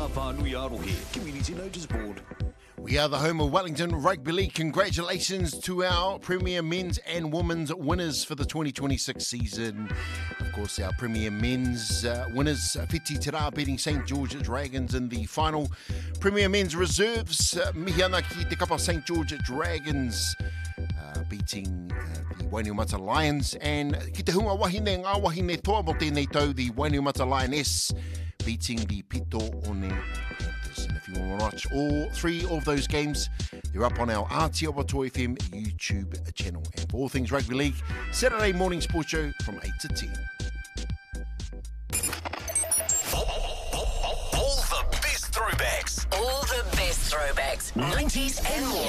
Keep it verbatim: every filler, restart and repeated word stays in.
Ngā Whānui Arohe Community Notice Board. We are the home of Wellington Rugby League. Congratulations to our Premier Men's and Women's winners for the twenty twenty-six season. Of course, our Premier Men's uh, winners, Whiti Te Rā beating Saint George Dragons in the final. Premier Men's reserves, uh, mihi ana ki te kapa Saint George Dragons, uh, beating uh, the Wainuiomata Lions. And ki te hunga wahine, ngā wahine toa mo tēnei tau, the Wainuiomata Lioness beating the Pito One Panthers. And if you want to watch all three of those games, they're up on our Aotearoa F M YouTube channel. And for all things rugby league, Saturday morning sports show from eight to ten. All the best throwbacks. All the best throwbacks, nineties and more.